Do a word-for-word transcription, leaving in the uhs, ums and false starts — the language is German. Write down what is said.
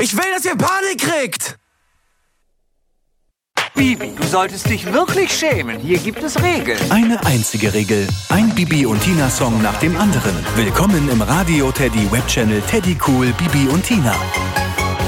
Ich will, dass ihr Panik kriegt! Bibi, du solltest dich wirklich schämen. Hier gibt es Regeln. Eine einzige Regel. Ein Bibi und Tina Song nach dem anderen. Willkommen im Radio Teddy Webchannel Teddy Cool Bibi und Tina.